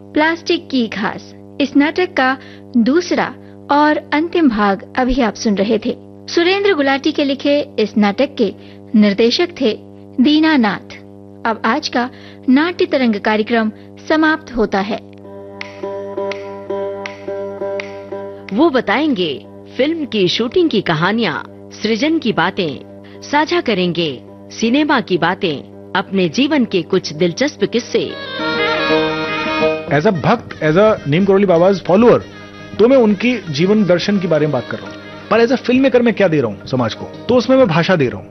Plastic की घास। इस नाटक का दूसरा और अंतिम भाग अभी आप सुन रहे थे। सुरेंद्र गुलाटी के लिखे इस नाटक के निर्देशक थे दीनानाथ। अब आज का नाट्य तरंग कार्यक्रम समाप्त होता है। वो बताएंगे फिल्म की शूटिंग की कहानियाँ, सृजन की बातें, साझा करेंगे सिनेमा की बातें, अपने जीवन के कुछ दिलचस्प किस्से। एज अ भक्त, as a Neem Karoli बाबाज follower, तो मैं उनकी जीवन दर्शन के बारे में बात कर रहा हूँ, पर एज अ फिल्म मेकर मैं क्या दे रहा हूँ समाज को, तो उसमें मैं भाषा दे रहा हूँ।